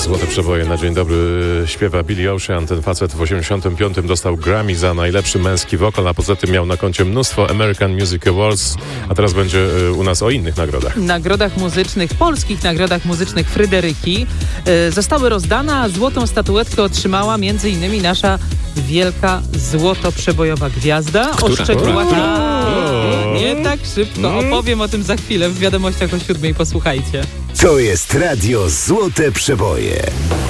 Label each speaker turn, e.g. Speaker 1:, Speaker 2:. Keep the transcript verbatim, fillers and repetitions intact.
Speaker 1: Złote przeboje na dzień dobry śpiewa Billy Ocean. Ten facet w osiemdziesiątym piątym dostał Grammy za najlepszy męski wokal, a poza tym miał na koncie mnóstwo American Music Awards, a teraz będzie u nas o innych nagrodach.
Speaker 2: Nagrodach muzycznych, polskich nagrodach muzycznych Fryderyki y, zostały rozdane, a złotą statuetkę otrzymała między innymi nasza wielka złotoprzebojowa gwiazda.
Speaker 3: Która?
Speaker 2: O szczegółach
Speaker 1: O!
Speaker 2: nie tak szybko. Opowiem o tym za chwilę w wiadomościach o siódmej. Posłuchajcie.
Speaker 4: To jest Radio Złote Przeboje.